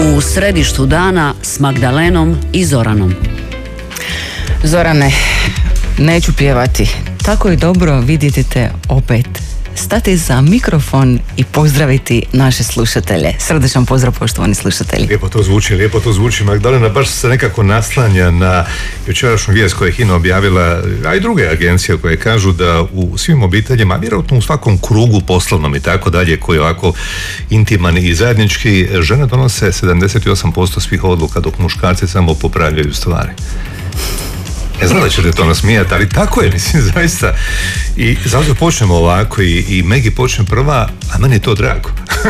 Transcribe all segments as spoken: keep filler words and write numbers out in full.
U središtu dana s Magdalenom i Zoranom. Zorane, neću pjevati. Tako je dobro vidjeti te opet. Stati za mikrofon i pozdraviti naše slušatelje. Srdečan pozdrav, poštovani slušatelji. Lijepo to zvuči, lijepo to zvuči. Magdalena baš se nekako naslanja na jučerašnju vijest koju je HINA objavila, a i druge agencije koje kažu da u svim obiteljima, vjerojatno u svakom krugu poslovnom i tako dalje, koji je ovako intiman i zajednički, žene donose sedamdeset osam posto svih odluka, dok muškarci samo popravljaju stvari. Ne znam da ćete to nasmijati, ali tako je, mislim, zaista. I zato počnemo ovako i, i Megi počne prva, a meni je to drago.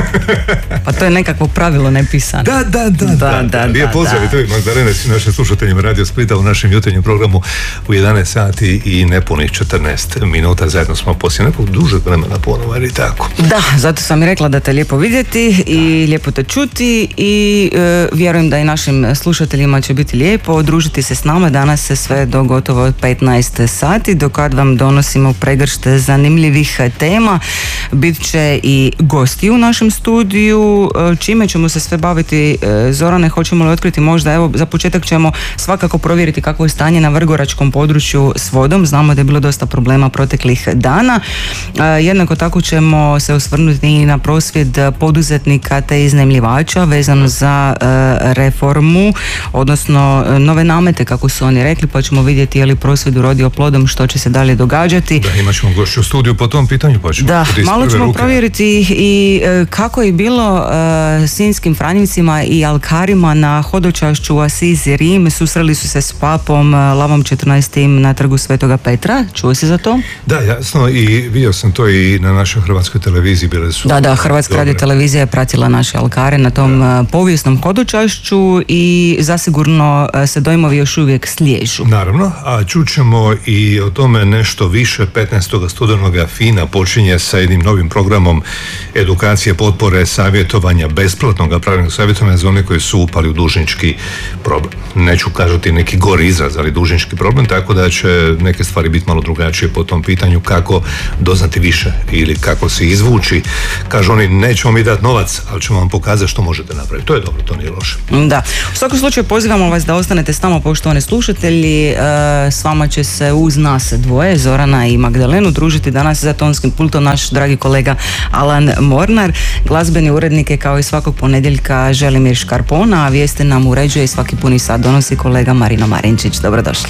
Pa to je nekakvo pravilo nepisano. Da, da, da, da, da, da. Lijep pozdrav i to je Magdalena svim našim slušateljima Radio Splita u našem jutarnjem programu u jedanaest sati i nepunih četrnaest minuta. Zajedno smo poslije nekog dužeg vremena ponovo, ali tako. Da, zato sam i rekla da te lijepo vidjeti i lijepo te čuti i e, vjerujem da i našim slušateljima će biti lijepo družiti se s nama danas se sve do gotovo petnaest sati, do kad vam donosimo pregršt zanimljivih tema. Bit će i gosti u našem studiju. Čime ćemo se sve baviti, Zorane, hoćemo li otkriti možda? Evo, za početak ćemo svakako provjeriti kakvo je stanje na vrgoračkom području s vodom. Znamo da je bilo dosta problema proteklih dana. Jednako tako ćemo se osvrnuti i na prosvjed poduzetnika te iznajmljivača vezano za reformu, odnosno nove namete, kako su oni rekli, pa ćemo vidjeti je li prosvjed urodio plodom, što će se dalje događati. Da, imat ćemo gošću u studiju po tom pitanju, pa ćemo da, malo ćemo ruke. provjeriti i e, kako je bilo e, sinjskim franjevcima i alkarima na hodočašću u Asizi Rim. Susreli su se s papom Lavom četrnaestim na trgu Svetoga Petra. Čuo si za to? Da, jasno, i vidio sam to i na našoj hrvatskoj televiziji. Bile su da, da, Hrvatska radio televizija je pratila naše alkare na tom da. povijesnom hodočašću i zasigurno se dojmovi još uvijek sliježu. Naravno, a čućemo i o tome nešto više. Petnaestog studenoga FINA počinje sa jednim novim programom edukacije, potpore, savjetovanja, besplatnog pravnog savjetovanja za one koji su upali u dužnički problem. Neću kažati neki gori izraz, ali dužnički problem, tako da će neke stvari biti malo drugačije po tom pitanju, kako doznati više ili kako se izvući. Kažu oni, nećemo mi dati novac, ali ćemo vam pokazati što možete napraviti. To je dobro, to nije loše. Da. U svakom slučaju pozivamo vas da ostanete s nama, poštovani slušatelji. S vama će se uz nas dvoje, Zorana i Magdalenu, družiti danas za tonskim pultom naš dragi kolega Alan Mornar. Glazbeni urednik je kao i svakog ponedjeljka Želimir Škarpona, a vijesti nam uređuje i svaki puni sat donosi kolega Marino Marinčić. Dobrodošli.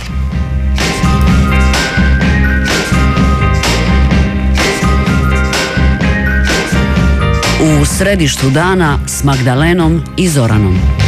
U središtu dana s Magdalenom i Zoranom.